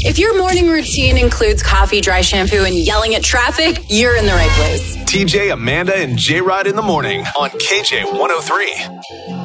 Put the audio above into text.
If your morning routine includes coffee, dry shampoo, and yelling at traffic, you're in the right place. TJ, Amanda, and J-Rod in the morning on KJ 103.